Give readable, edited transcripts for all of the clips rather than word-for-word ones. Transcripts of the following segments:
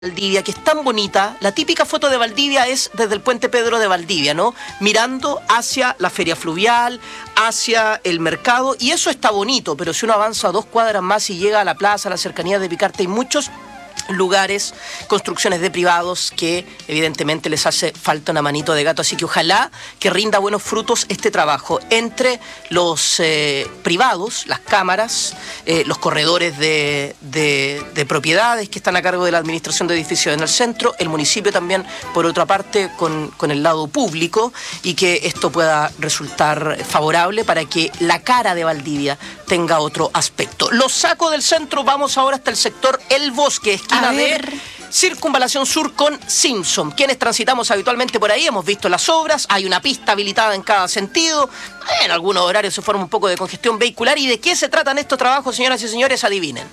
Valdivia, que es tan bonita. La típica foto de Valdivia es desde el puente Pedro de Valdivia, ¿no? Mirando hacia la feria fluvial, hacia el mercado, y eso está bonito, pero si uno avanza 2 cuadras más y llega a la plaza, a la cercanía de Picarte, hay muchos lugares, construcciones de privados que evidentemente les hace falta una manito de gato, así que ojalá que rinda buenos frutos este trabajo entre los privados, las cámaras, los corredores de propiedades que están a cargo de la administración de edificios en el centro, el municipio también por otra parte con el lado público, y que esto pueda resultar favorable para que la cara de Valdivia tenga otro aspecto. Los saco del centro, vamos ahora hasta el sector El Bosque, esquina de Circunvalación Sur con Simpson. Quienes transitamos habitualmente por ahí hemos visto las obras, hay una pista habilitada en cada sentido, en algunos horarios se forma un poco de congestión vehicular. ¿Y de qué se tratan estos trabajos, señoras y señores? Adivinen.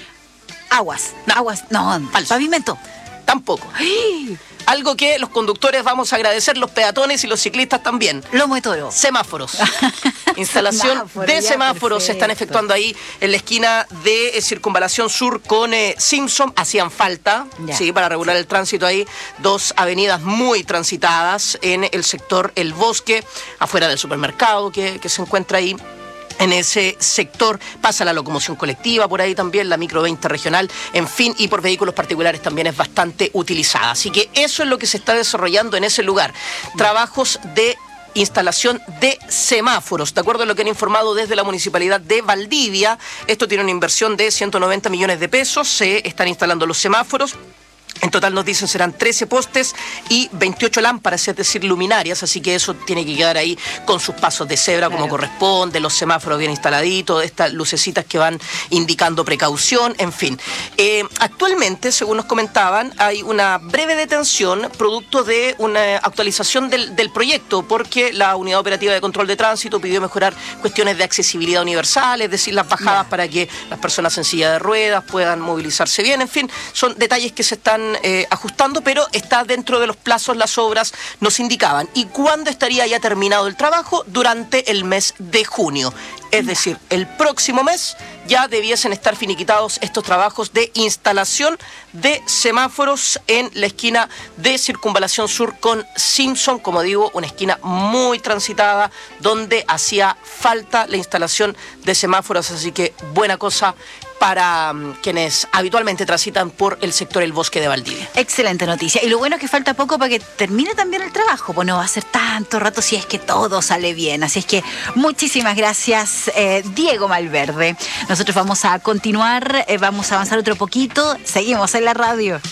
Aguas, no, pavimento. Tampoco. ¡Ay! Algo que los conductores vamos a agradecer, los peatones y los ciclistas también. Lomo de toro. Semáforos. Instalación de semáforos se están efectuando ahí en la esquina de Circunvalación Sur con Simpson. Hacían falta, sí, para regular el tránsito ahí. 2 avenidas muy transitadas en el sector El Bosque, afuera del supermercado que se encuentra ahí. En ese sector pasa la locomoción colectiva, por ahí también, la micro 20 regional, en fin, y por vehículos particulares también es bastante utilizada. Así que eso es lo que se está desarrollando en ese lugar. Trabajos de instalación de semáforos. De acuerdo a lo que han informado desde la Municipalidad de Valdivia, esto tiene una inversión de 190 millones de pesos, se están instalando los semáforos. En total nos dicen serán 13 postes y 28 lámparas, es decir, luminarias, así que eso tiene que quedar ahí con sus pasos de cebra, claro, como corresponde, los semáforos bien instaladitos, estas lucecitas que van indicando precaución, en fin. Actualmente, según nos comentaban, hay una breve detención producto de una actualización del proyecto, porque la Unidad Operativa de Control de Tránsito pidió mejorar cuestiones de accesibilidad universal, es decir, las bajadas para que las personas en silla de ruedas puedan movilizarse bien, en fin, son detalles que se están ajustando, pero está dentro de los plazos las obras, nos indicaban. ¿Y cuándo estaría ya terminado el trabajo? Durante el mes de junio. Es decir, el próximo mes ya debiesen estar finiquitados estos trabajos de instalación de semáforos en la esquina de Circunvalación Sur con Simpson. Como digo, una esquina muy transitada donde hacía falta la instalación de semáforos, así que buena cosa para quienes habitualmente transitan por el sector El Bosque de Valdivia. Excelente noticia. Y lo bueno es que falta poco para que termine también el trabajo. Pues no va a ser tanto rato si es que todo sale bien. Así es que muchísimas gracias, Diego Malverde. Nosotros vamos a continuar, vamos a avanzar otro poquito. Seguimos en la radio.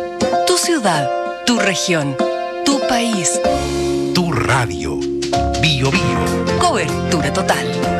Tu ciudad, tu región, tu país. Tu radio. Bio Bio. Cobertura total.